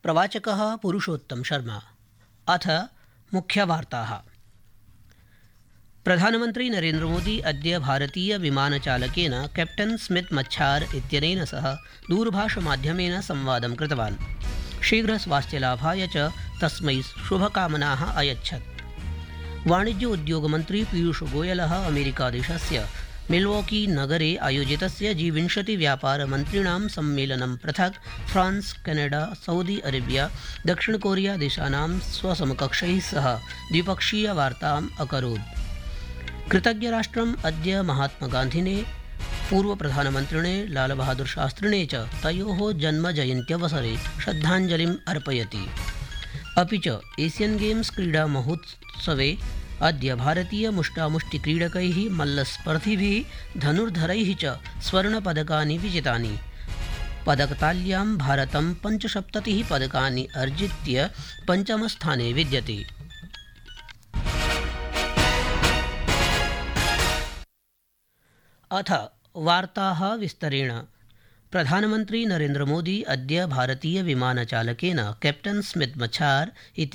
प्रवाचकः पुरुषोत्तम शर्मा। अथ मुख्यवार्ताः। प्रधानमन्त्री नरेन्द्रमोदी अद्य भारतीय विमानचालकेन कैप्टन स्मिथ मच्छार इत्यनेन सह दूरभाषमाध्यमेन संवादं कृतवान्। शीघ्रस्वास्थ्यलाभाय च तस्मै शुभकामनाः अयच्छत्। वाणिज्य उद्योगमन्त्री पीयूष गोयलः अमेरिकादेशस्य मिल्वॉकी नगरे आयोजितस्य G20 व्यापारमन्त्रिणां सम्मेलनं पृथक् फ्रांस, कनाडा, सऊदी अरेबिया, दक्षिण कोरिया देशानां स्वसमकक्षैः सह द्विपक्षीयवार्ताम् अकरोत्। कृतज्ञराष्ट्रम् अद्य महात्मगान्धिने, पूर्वप्रधानमन्त्रिणे लालबहादुरशास्त्रिणे च तयोः जन्मजयन्त्यवसरे श्रद्धाञ्जलिम् अर्पयति। अपि च एशियन गेम्स क्रीडा महोत्सवे अद्य भारतीय मुष्टामुष्टिक्रीडकैः, मल्लस्पर्धिभिः, धनुर्धरैः च स्वर्णपदकानि विजितानि। पदकताल्यां भारतं 75 पदकानि अर्जित्य पञ्चमस्थाने विद्यते। अथ वार्ताः विस्तरेण। प्रधानमन्त्री नरेन्द्रमोदी अद्य भारतीय विमानचालकेन कैप्टन स्मिथ मच्छार